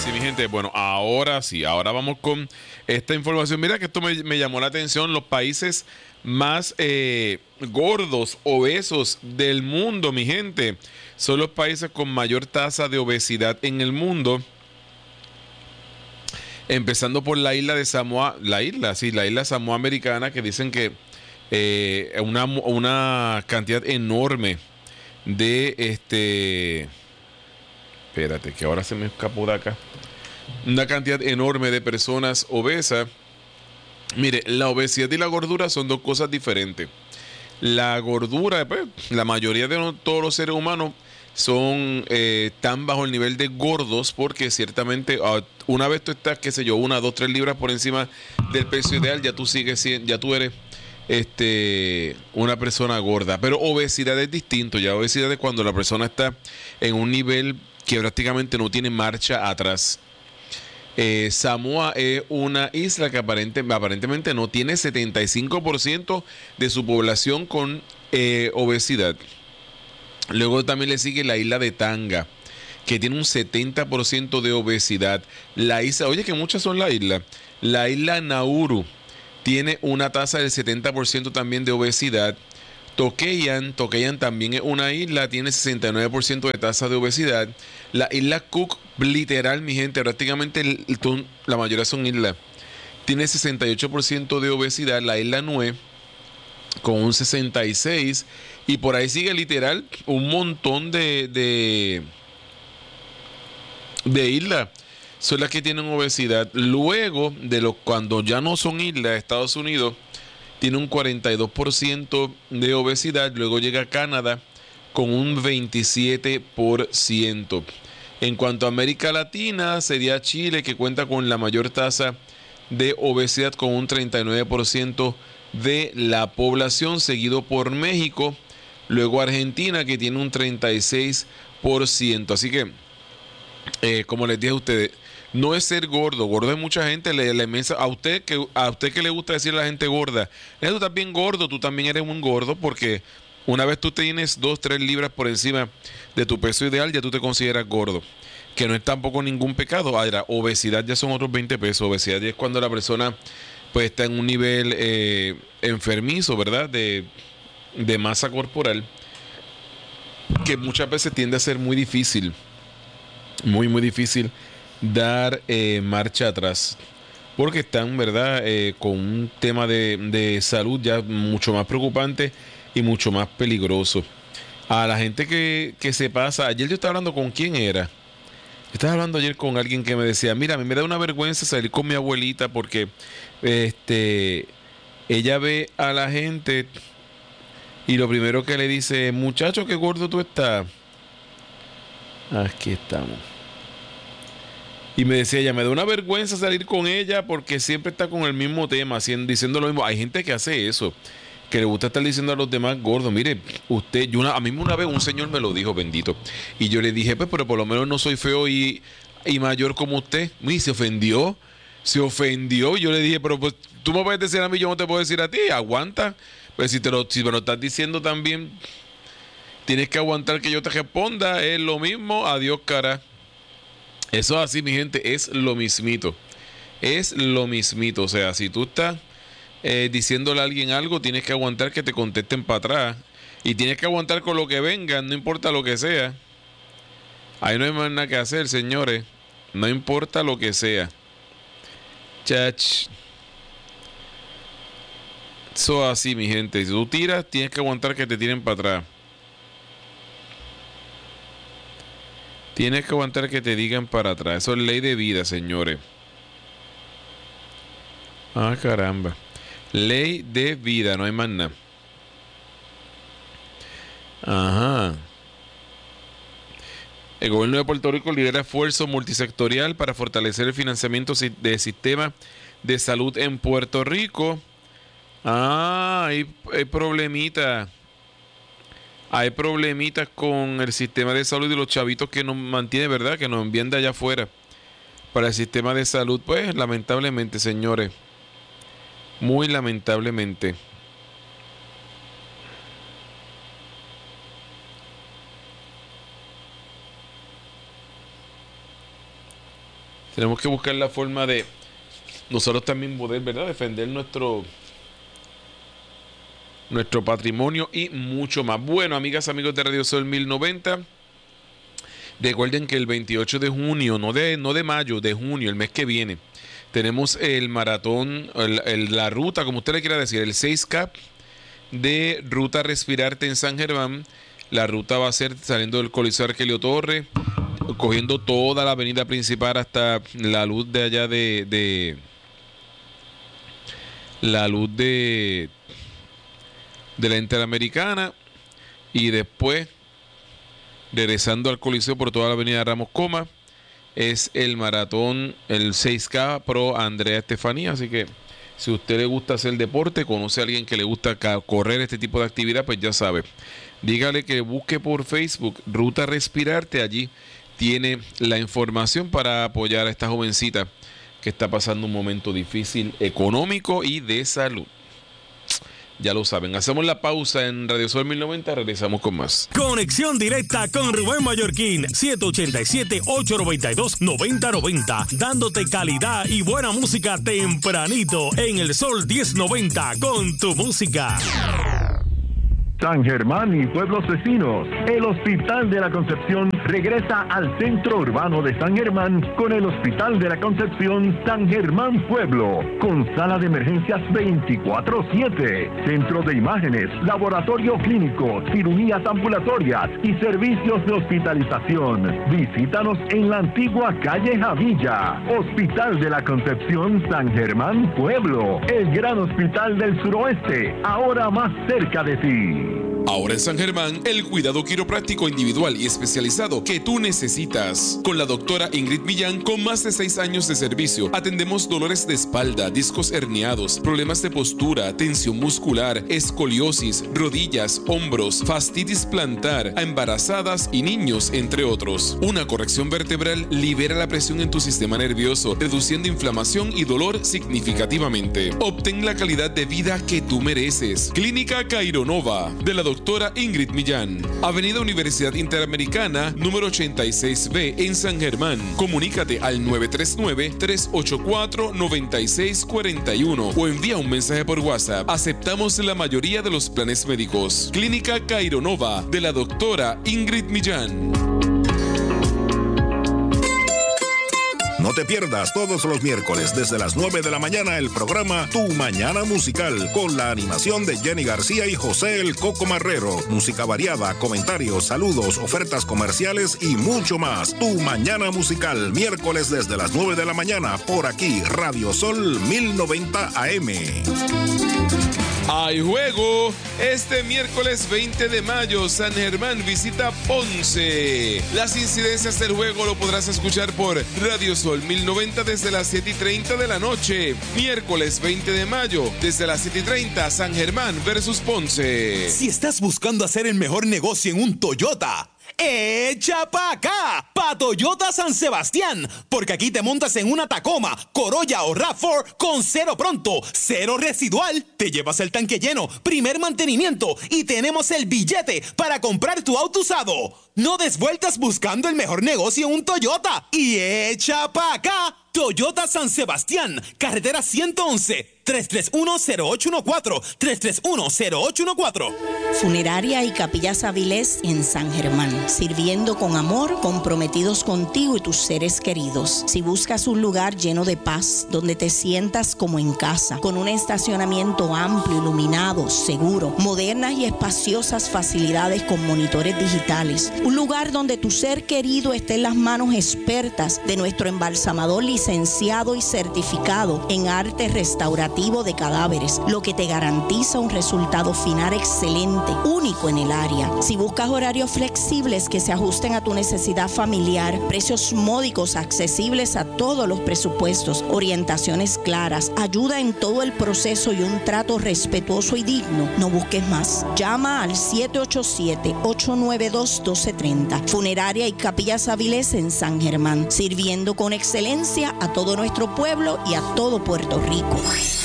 Sí, mi gente, bueno, ahora sí, ahora vamos con esta información. Mira que esto me llamó la atención, los países más gordos, obesos del mundo, mi gente, son los países con mayor tasa de obesidad en el mundo, empezando por la isla de Samoa, la isla Samoa Americana, que dicen que una cantidad enorme de espérate, que ahora se me escapó de acá. Una cantidad enorme de personas obesas. Mire, la obesidad y la gordura son dos cosas diferentes. La gordura, pues, la mayoría de todos los seres humanos son tan bajo el nivel de gordos porque ciertamente una vez tú estás, qué sé yo, 1, 2, 3 libras por encima del peso ideal, ya tú sigues siendo, ya tú eres una persona gorda. Pero obesidad es distinto. Ya obesidad es cuando la persona está en un nivel que prácticamente no tiene marcha atrás. Samoa es una isla que aparentemente no tiene 75% de su población con obesidad. Luego también le sigue la isla de Tanga, que tiene un 70% de obesidad. La isla, oye, que muchas son las islas. La isla Nauru tiene una tasa del 70% también de obesidad. Tokeyan también es una isla, tiene 69% de tasa de obesidad. La isla Cook, literal, mi gente, prácticamente la mayoría son islas. Tiene 68% de obesidad. La isla Nue con un 66%. Y por ahí sigue literal un montón de islas. Son las que tienen obesidad. Luego de cuando ya no son islas, Estados Unidos tiene un 42% de obesidad. Luego llega Canadá con un 27%. En cuanto a América Latina, sería Chile, que cuenta con la mayor tasa de obesidad con un 39% de la población, seguido por México. Luego Argentina, que tiene un 36%. Así que, como les dije a ustedes, no es ser gordo. Gordo es mucha gente. A usted que le gusta decir a la gente gorda, tú estás bien gordo, tú también eres un gordo, porque una vez tú tienes 2, 3 libras por encima de tu peso ideal, ya tú te consideras gordo. Que no es tampoco ningún pecado. Ahora, obesidad ya son otros 20 pesos. Obesidad ya es cuando la persona pues está en un nivel enfermizo, ¿verdad? De masa corporal, que muchas veces tiende a ser muy difícil, muy difícil dar marcha atrás, porque están, ¿verdad? Con un tema de salud ya mucho más preocupante y mucho más peligroso. A la gente que se pasa, ayer yo estaba hablando con quién era. Yo estaba hablando ayer con alguien que me decía, mira, a mí me da una vergüenza salir con mi abuelita porque este, ella ve a la gente y lo primero que le dice, muchacho, qué gordo tú estás. Aquí estamos. Y me decía ella, me da una vergüenza salir con ella porque siempre está con el mismo tema, diciendo lo mismo. Hay gente que hace eso, que le gusta estar diciendo a los demás gordos. Mire, usted, a mí una vez un señor me lo dijo, bendito. Y yo le dije, pues, pero por lo menos no soy feo y mayor como usted. Y se ofendió. Se ofendió. Y yo le dije, pero pues tú me puedes decir a mí, yo no te puedo decir a ti. Aguanta. Pues si me lo estás diciendo también, tienes que aguantar que yo te responda. Es lo mismo. Adiós, cara. Eso así, mi gente, es lo mismito. Es lo mismito. O sea, si tú estás diciéndole a alguien algo, tienes que aguantar que te contesten para atrás. Y tienes que aguantar con lo que vengan, no importa lo que sea. Ahí no hay más nada que hacer, señores. No importa lo que sea. Chach. Eso así, mi gente. Si tú tiras, tienes que aguantar que te tiren para atrás. Tienes que aguantar que te digan para atrás. Eso es ley de vida, señores. Ah, caramba. Ley de vida, no hay más nada. Ajá. El gobierno de Puerto Rico lidera esfuerzo multisectorial para fortalecer el financiamiento del sistema de salud en Puerto Rico. Ah, hay problemitas. Hay problemitas con el sistema de salud y los chavitos que nos mantiene, ¿verdad? Que nos envían de allá afuera para el sistema de salud. Pues, lamentablemente, señores. Muy lamentablemente. Tenemos que buscar la forma de nosotros también poder, ¿verdad?, defender nuestro patrimonio y mucho más. Bueno, amigas, amigos de Radio Sol 1090, recuerden que el 28 de junio, no de mayo, de junio, el mes que viene, tenemos el maratón, la ruta, como usted le quiera decir, el 6K de Ruta Respirarte en San Germán. La ruta va a ser saliendo del Coliseo Arquelio Torres, cogiendo toda la avenida principal hasta la luz de allá la luz de la Interamericana, y después regresando al Coliseo por toda la avenida Ramos Coma. Es el maratón, el 6K Pro Andrea Estefanía. Así que si a usted le gusta hacer deporte, conoce a alguien que le gusta correr este tipo de actividad, pues ya sabe, dígale que busque por Facebook Ruta Respirarte. Allí tiene la información para apoyar a esta jovencita que está pasando un momento difícil económico y de salud. Ya lo saben. Hacemos la pausa en Radio Sol 1090. Regresamos con más. Conexión directa con Rubén Mallorquín. 787-892-9090. Dándote calidad y buena música tempranito en el Sol 1090 con tu música. San Germán y pueblos vecinos, el Hospital de la Concepción regresa al centro urbano de San Germán con el Hospital de la Concepción San Germán Pueblo, con sala de emergencias 24/7, centro de imágenes, laboratorio clínico, cirugías ambulatorias y servicios de hospitalización. Visítanos en la antigua calle Javilla. Hospital de la Concepción San Germán Pueblo, el gran hospital del suroeste, ahora más cerca de ti. Ahora en San Germán, el cuidado quiropráctico individual y especializado que tú necesitas. Con la doctora Ingrid Millán, con más de 6 años de servicio, atendemos dolores de espalda, discos herniados, problemas de postura, tensión muscular, escoliosis, rodillas, hombros, fastitis plantar, a embarazadas y niños, entre otros. Una corrección vertebral libera la presión en tu sistema nervioso, reduciendo inflamación y dolor significativamente. Obtén la calidad de vida que tú mereces. Clínica Caironova, de la doctora Ingrid Millán. Avenida Universidad Interamericana, número 86B en San Germán. Comunícate al 939-384-9641 o envía un mensaje por WhatsApp. Aceptamos la mayoría de los planes médicos. Clínica Caironova, de la doctora Ingrid Millán. No te pierdas todos los miércoles desde las 9 de la mañana el programa Tu Mañana Musical, con la animación de Jenny García y José el Coco Marrero. Música variada, comentarios, saludos, ofertas comerciales y mucho más. Tu Mañana Musical, miércoles desde las 9 de la mañana por aquí, Radio Sol 1090 AM. Hay juego este miércoles 20 de mayo. San Germán visita Ponce. Las incidencias del juego lo podrás escuchar por Radio Sol 1090 desde las 7:30 de la noche. Miércoles 20 de mayo desde las 7:30, San Germán versus Ponce. Si estás buscando hacer el mejor negocio en un Toyota, ¡echa pa' acá! Pa' Toyota San Sebastián, porque aquí te montas en una Tacoma, Corolla o RAV4 con cero pronto, cero residual, te llevas el tanque lleno, primer mantenimiento y tenemos el billete para comprar tu auto usado. No des vueltas buscando el mejor negocio en un Toyota y echa pa' acá. Toyota San Sebastián, carretera 111, 331-0814, 331-0814. Funeraria y Capillas Avilés en San Germán, sirviendo con amor, comprometidos contigo y tus seres queridos. Si buscas un lugar lleno de paz, donde te sientas como en casa, con un estacionamiento amplio, iluminado, seguro, modernas y espaciosas facilidades con monitores digitales, un lugar donde tu ser querido esté en las manos expertas de nuestro embalsamador licenciado y certificado en arte restaurativo de cadáveres, lo que te garantiza un resultado final excelente, único en el área. Si buscas horarios flexibles que se ajusten a tu necesidad familiar, precios módicos accesibles a todos los presupuestos, orientaciones claras, ayuda en todo el proceso y un trato respetuoso y digno, no busques más. Llama al 787-892-1230. Funeraria y Capillas Avilés en San Germán, sirviendo con excelencia a todo nuestro pueblo y a todo Puerto Rico.